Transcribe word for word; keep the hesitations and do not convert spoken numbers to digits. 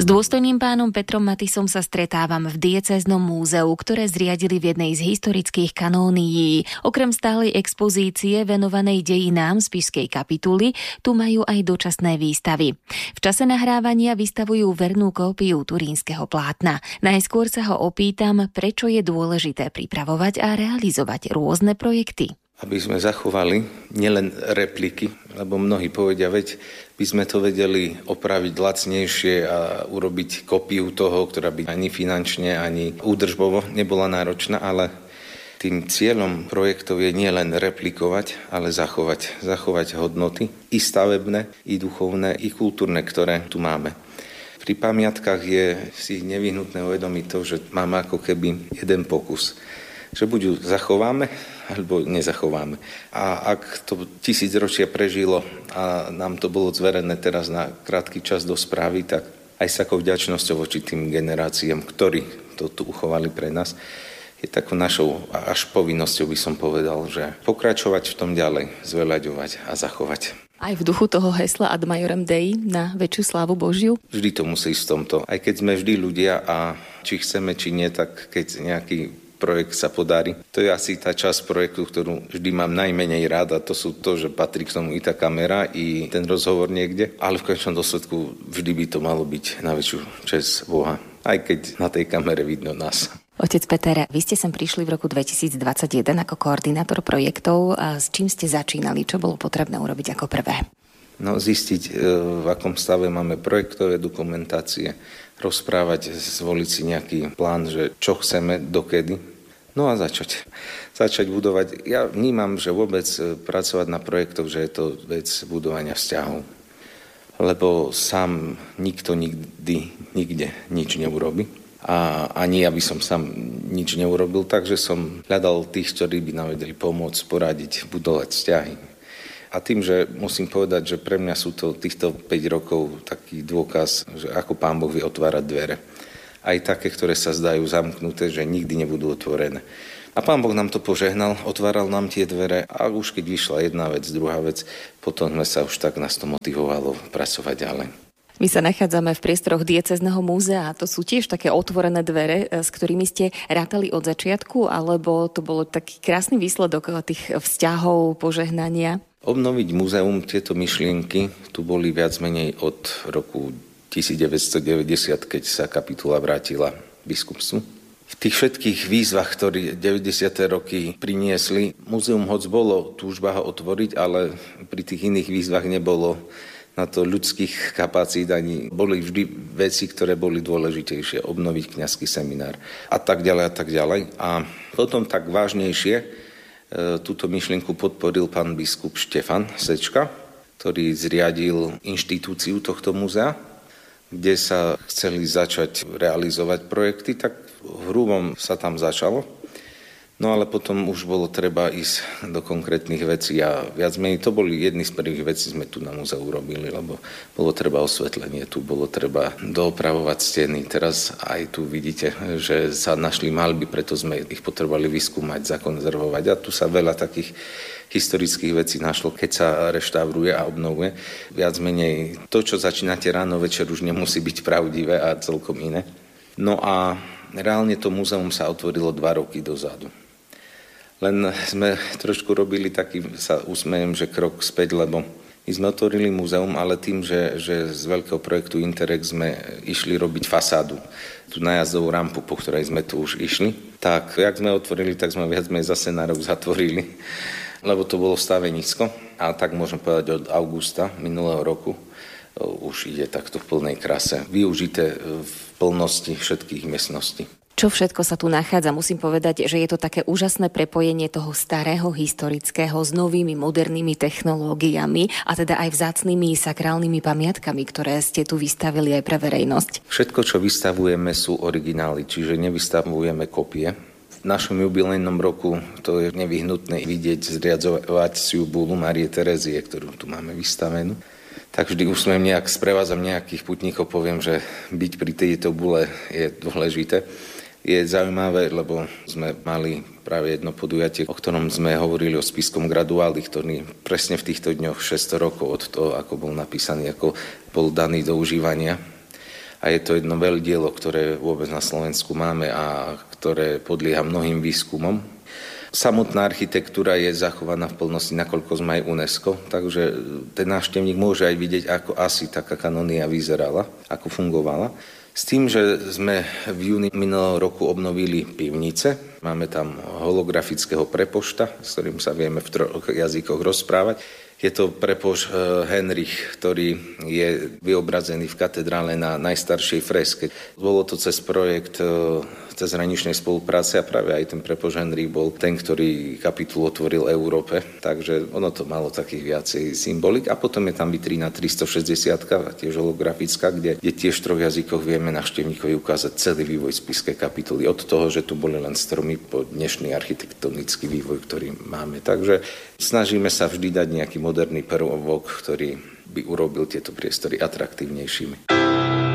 dôstojným pánom Petrom Matisom sa stretávam v diecéznom múzeu, ktoré zriadili v jednej z historických kanónií. Okrem stálej expozície venovanej dejinám spišskej kapituly, tu majú aj dočasné výstavy. V čase nahrávania vystavujú vernú kópiu turínskeho plátna. Najskôr sa ho opýtam, prečo je dôležité pripravovať a realizovať rôzne projekty. Aby sme zachovali nielen repliky, lebo mnohí povedia, veď by sme to vedeli opraviť lacnejšie a urobiť kópiu toho, ktorá by ani finančne, ani údržbovo nebola náročná, ale tým cieľom projektov je nielen replikovať, ale zachovať, zachovať hodnoty, i stavebné, i duchovné, i kultúrne, ktoré tu máme. Pri pamiatkách je si nevyhnutné uvedomiť to, že máme ako keby jeden pokus, že buď ju zachováme, alebo nezachováme. A ak to tisícročia prežilo a nám to bolo zverené teraz na krátky čas do správy, tak aj s takou vďačnosťou voči tým generáciám, ktorí to tu uchovali pre nás, je takou našou až povinnosťou, by som povedal, že pokračovať v tom ďalej, zveľaďovať a zachovať. Aj v duchu toho hesla Ad Maiorem Dei na väčšiu slávu Božiu? Vždy to musí ísť v tomto. Aj keď sme vždy ľudia a či chceme, či nie, tak keď nejaký projekt sa podarí. To je asi tá časť projektu, ktorú vždy mám najmenej rád, a to sú to, že patrí k tomu i tá kamera, i ten rozhovor niekde, ale v konečnom dôsledku vždy by to malo byť na väčšiu česť Boha, aj keď na tej kamere vidno nás. Otec Peter, vy ste sem prišli v roku dvetisícdvadsaťjeden ako koordinátor projektov. A s čím ste začínali? Čo bolo potrebné urobiť ako prvé? No, zistiť, v akom stave máme projektové dokumentácie, rozprávať, zvoliť si nejaký plán, že čo chceme, dokedy. No a začať. Začať budovať. Ja vnímam, že vôbec pracovať na projektoch, že je to vec budovania vzťahov. Lebo sám nikto nikdy, nikde nič neurobi. A ani ja by som sám nič neurobil, takže som hľadal tých, ktorí by nám vedeli pomôcť, poradiť, budovať vzťahy. A tým, že musím povedať, že pre mňa sú to týchto päť rokov taký dôkaz, že ako Pán Boh vie otvárať dvere. Aj také, ktoré sa zdajú zamknuté, že nikdy nebudú otvorené. A Pán Boh nám to požehnal, otváral nám tie dvere a už keď vyšla jedna vec, druhá vec, potom sme sa už tak nás to motivovalo pracovať ďalej. My sa nachádzame v priestoroch diecézneho múzea a to sú tiež také otvorené dvere, s ktorými ste rátali od začiatku, alebo to bolo taký krásny výsledok tých vzťahov, požehnania? Obnoviť múzeum, tieto myšlienky tu boli viac menej od roku devätnásťstodeväťdesiat, keď sa kapitula vrátila biskupstvu. V tých všetkých výzvach, ktoré deväťdesiate roky priniesli, múzeum hoc bolo túžba ho otvoriť, ale pri tých iných výzvach nebolo na to ľudských kapacít, ani boli vždy veci, ktoré boli dôležitejšie, obnoviť kňazský seminár a tak ďalej a tak ďalej. A potom tak vážnejšie túto myšlienku podporil pán biskup Štefan Sečka, ktorý zriadil inštitúciu tohto múzea, kde sa chceli začať realizovať projekty, tak v hrubom sa tam začalo. No ale potom už bolo treba ísť do konkrétnych vecí a viac menej to boli jedny z prvých vecí, sme tu na múzeu urobili, lebo bolo treba osvetlenie, tu bolo treba doopravovať steny. Teraz aj tu vidíte, že sa našli maľby, preto sme ich potrebovali vyskúmať, zakonzervovať a tu sa veľa takých historických vecí našlo, keď sa reštauruje a obnovuje. Viac menej to, čo začínate ráno, večer už nemusí byť pravdivé a celkom iné. No a reálne to múzeum sa otvorilo dva roky dozadu. Len sme trošku robili taký, sa usmejem, že krok späť, lebo my sme otvorili múzeum, ale tým, že, že z veľkého projektu Interrex sme išli robiť fasádu, tú najazdovú rampu, po ktorej sme tu už išli, tak jak sme otvorili, tak sme viac menej zase na rok zatvorili, lebo to bolo v stave nízko. A tak môžem povedať od augusta minulého roku už ide takto v plnej krase, využité v plnosti všetkých miestností. Čo všetko sa tu nachádza? Musím povedať, že je to také úžasné prepojenie toho starého historického s novými modernými technológiami a teda aj vzácnymi sakrálnymi pamiatkami, ktoré ste tu vystavili aj pre verejnosť. Všetko, čo vystavujeme, sú originály, čiže nevystavujeme kopie. V našom jubilejnom roku to je nevyhnutné vidieť zriadzovaciu bulu Márie Terézie, ktorú tu máme vystavenú. Tak vždy už sme nejak sprevádzam nejakých putníkov, poviem, že byť pri tejto bule je dôležité. Je zaujímavé, lebo sme mali práve jedno podujatie, o ktorom sme hovorili o spiskom graduáli, ktorý presne v týchto dňoch šesťsto rokov od toho, ako bol napísaný, ako bol daný do užívania. A je to jedno veľdielo, ktoré vôbec na Slovensku máme a ktoré podlieha mnohým výskumom. Samotná architektúra je zachovaná v plnosti, nakoľko sme aj UNESCO, takže ten návštevník môže aj vidieť, ako asi taká kanónia vyzerala, ako fungovala. S tým, že sme v júni minulého roku obnovili pivnice, máme tam holografického prepošta, s ktorým sa vieme v troch jazykoch rozprávať. Je to prepoš Henrich, ktorý je vyobrazený v katedrále na najstaršej freske. Bolo to cez projekt cezhraničnej spolupráce a práve aj ten prepoš Henrich bol ten, ktorý kapitulu otvoril Európe. Takže ono to malo takých viacej symbolik. A potom je tam vitrína tristošesťdesiat, tiež holografická, kde, kde tiež v troch jazykoch vieme návštevníkovi ukázať celý vývoj spišskej kapituly. Od toho, že tu boli len stromy, po dnešný architektonický vývoj, ktorý máme. Takže snažíme sa vždy dať nejaký moderný prvok, ktorý by urobil tieto priestory atraktívnejšími.